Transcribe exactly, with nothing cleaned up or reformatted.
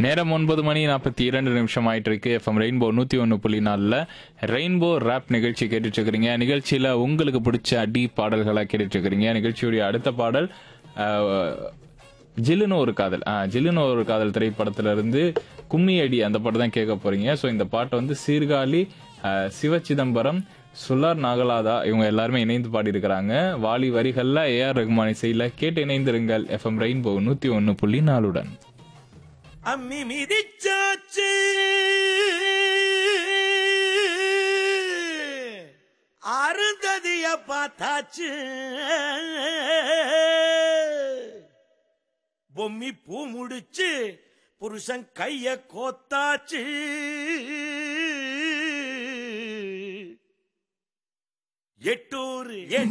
நேரம் ஒன்பது மணி நாற்பத்தி இரண்டு நிமிஷம் ஆயிட்டு இருக்கு. எஃப்எம் ரெயின்போ நூத்தி ஒன்னு புள்ளி நாலுல ரெயின்போ ரேப் நிகழ்ச்சி கேட்டுட்டு இருக்கிறீங்க. நிகழ்ச்சியில உங்களுக்கு பிடிச்ச அடி பாடல்களை கேட்டுட்டு இருக்கிறீங்க. நிகழ்ச்சியுடைய அடுத்த பாடல் ஜில்லுன்னு ஒரு காதல் ஜில்லுன்னு ஒரு காதல் திரைப்படத்துல இருந்து கும்மி அடி அந்த பாட்டு தான் கேட்க போறீங்க. ஸோ இந்த பாட்டை வந்து சீர்காழி, சிவ சிதம்பரம், சுலார் நாகலாதா இவங்க எல்லாருமே இணைந்து பாடி இருக்கிறாங்க. வாலி வரிகள்ல ஏ ஆர் ரகுமான் இசையில கேட்டு இணைந்திருங்கள் எஃப்எம் ரெயின்போ நூத்தி ஒன்னு புள்ளி நாலுடன். அம்மி மிதிச்சாச்சு அருந்ததிய பார்த்தாச்சு, பொம்மி பூ முடிச்சு புருஷன் கைய கோத்தாச்சு.